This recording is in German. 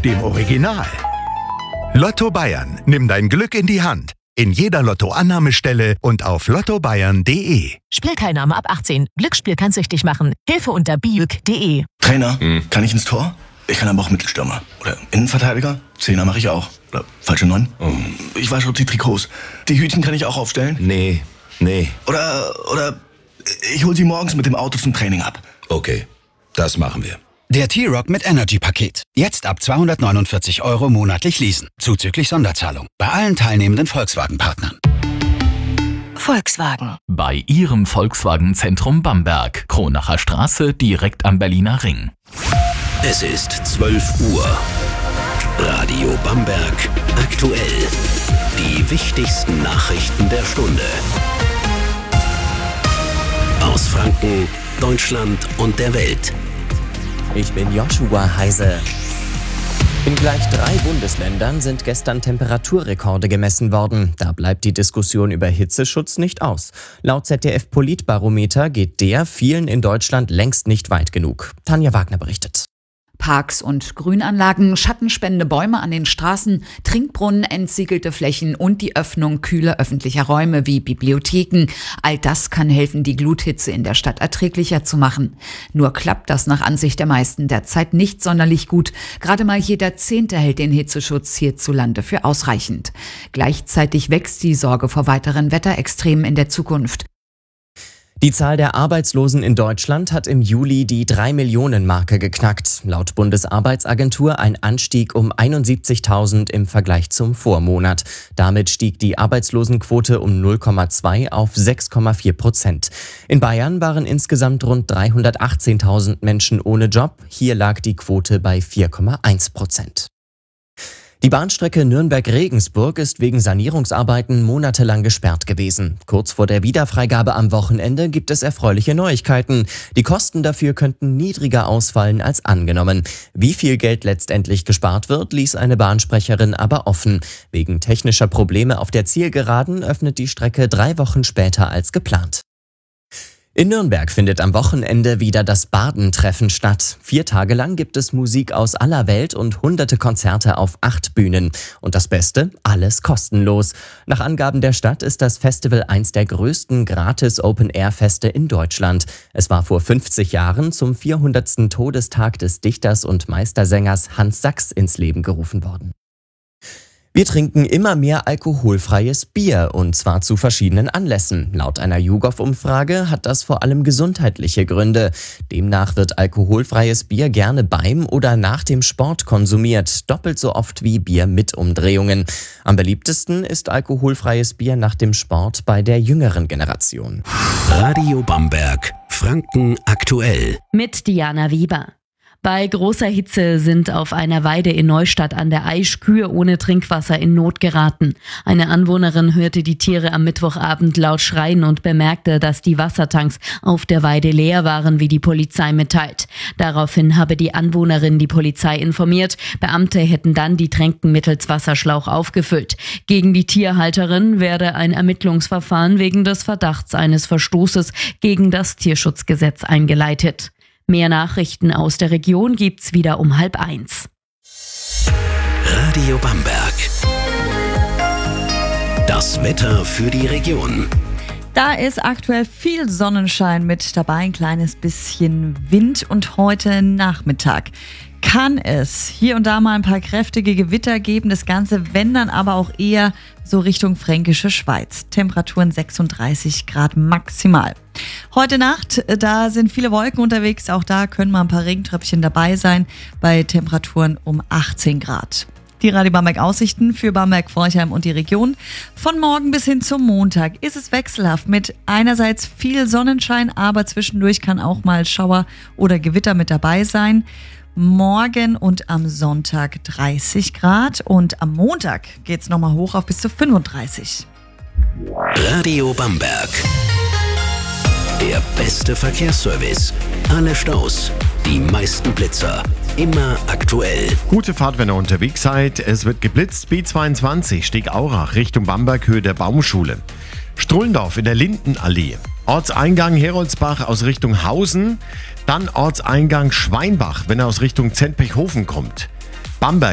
dem Original. Lotto Bayern, nimm dein Glück in die Hand. In jeder Lottoannahmestelle und auf lottobayern.de. Spielteilnahme ab 18. Glücksspiel kann süchtig machen. Hilfe unter biüg.de. Trainer, kann ich ins Tor? Ich kann aber auch Mittelstürmer. Oder Innenverteidiger? Zehner mache ich auch. Oder falsche 9? Ich wasche die Trikots. Die Hütchen kann ich auch aufstellen? Nee. Oder ich hol sie morgens mit dem Auto zum Training ab. Okay, das machen wir. Der T-Rock mit Energy-Paket. Jetzt ab 249 € monatlich leasen. Zuzüglich Sonderzahlung. Bei allen teilnehmenden Volkswagen-Partnern. Volkswagen. Bei Ihrem Volkswagen-Zentrum Bamberg. Kronacher Straße, direkt am Berliner Ring. Es ist 12 Uhr. Radio Bamberg aktuell. Die wichtigsten Nachrichten der Stunde. Aus Franken, Deutschland und der Welt. Ich bin Joshua Heise. In gleich 3 Bundesländern sind gestern Temperaturrekorde gemessen worden. Da bleibt die Diskussion über Hitzeschutz nicht aus. Laut ZDF-Politbarometer geht der vielen in Deutschland längst nicht weit genug. Tanja Wagner berichtet. Parks und Grünanlagen, schattenspendende Bäume an den Straßen, Trinkbrunnen, entsiegelte Flächen und die Öffnung kühler öffentlicher Räume wie Bibliotheken. All das kann helfen, die Gluthitze in der Stadt erträglicher zu machen. Nur klappt das nach Ansicht der meisten derzeit nicht sonderlich gut. Gerade mal jeder 10. hält den Hitzeschutz hierzulande für ausreichend. Gleichzeitig wächst die Sorge vor weiteren Wetterextremen in der Zukunft. Die Zahl der Arbeitslosen in Deutschland hat im Juli die 3-Millionen-Marke geknackt. Laut Bundesarbeitsagentur ein Anstieg um 71.000 im Vergleich zum Vormonat. Damit stieg die Arbeitslosenquote um 0,2 auf 6,4%. In Bayern waren insgesamt rund 318.000 Menschen ohne Job. Hier lag die Quote bei 4,1%. Die Bahnstrecke Nürnberg-Regensburg ist wegen Sanierungsarbeiten monatelang gesperrt gewesen. Kurz vor der Wiederfreigabe am Wochenende gibt es erfreuliche Neuigkeiten. Die Kosten dafür könnten niedriger ausfallen als angenommen. Wie viel Geld letztendlich gespart wird, ließ eine Bahnsprecherin aber offen. Wegen technischer Probleme auf der Zielgeraden öffnet die Strecke 3 Wochen später als geplant. In Nürnberg findet am Wochenende wieder das Bardentreffen statt. 4 Tage lang gibt es Musik aus aller Welt und hunderte Konzerte auf 8 Bühnen. Und das Beste, alles kostenlos. Nach Angaben der Stadt ist das Festival eins der größten Gratis-Open-Air-Feste in Deutschland. Es war vor 50 Jahren zum 400. Todestag des Dichters und Meistersängers Hans Sachs ins Leben gerufen worden. Wir trinken immer mehr alkoholfreies Bier, und zwar zu verschiedenen Anlässen. Laut einer YouGov-Umfrage hat das vor allem gesundheitliche Gründe. Demnach wird alkoholfreies Bier gerne beim oder nach dem Sport konsumiert, doppelt so oft wie Bier mit Umdrehungen. Am beliebtesten ist alkoholfreies Bier nach dem Sport bei der jüngeren Generation. Radio Bamberg, Franken aktuell. Mit Diana Wieber. Bei großer Hitze sind auf einer Weide in Neustadt an der Aisch Kühe ohne Trinkwasser in Not geraten. Eine Anwohnerin hörte die Tiere am Mittwochabend laut schreien und bemerkte, dass die Wassertanks auf der Weide leer waren, wie die Polizei mitteilt. Daraufhin habe die Anwohnerin die Polizei informiert. Beamte hätten dann die Tränken mittels Wasserschlauch aufgefüllt. Gegen die Tierhalterin werde ein Ermittlungsverfahren wegen des Verdachts eines Verstoßes gegen das Tierschutzgesetz eingeleitet. Mehr Nachrichten aus der Region gibt's wieder um 12:30. Radio Bamberg. Das Wetter für die Region. Da ist aktuell viel Sonnenschein mit dabei, ein kleines bisschen Wind, und heute Nachmittag kann es hier und da mal ein paar kräftige Gewitter geben. Das Ganze, wenn dann aber auch eher so Richtung Fränkische Schweiz. Temperaturen 36 Grad maximal. Heute Nacht, da sind viele Wolken unterwegs. Auch da können mal ein paar Regentröpfchen dabei sein bei Temperaturen um 18 Grad. Die Radio Bamberg Aussichten für Bamberg, Forchheim und die Region. Von morgen bis hin zum Montag ist es wechselhaft mit einerseits viel Sonnenschein, aber zwischendurch kann auch mal Schauer oder Gewitter mit dabei sein. Morgen und am Sonntag 30 Grad und am Montag geht es nochmal hoch auf bis zu 35. Radio Bamberg. Der beste Verkehrsservice. Alle Staus, die meisten Blitzer. Immer aktuell. Gute Fahrt, wenn ihr unterwegs seid. Es wird geblitzt. B22 Steg-Aurach Richtung Bamberg, Höhe der Baumschule. Strullendorf in der Lindenallee. Ortseingang Heroldsbach aus Richtung Hausen. Dann Ortseingang Schweinbach, wenn er aus Richtung Zentpechhofen kommt. Bamberg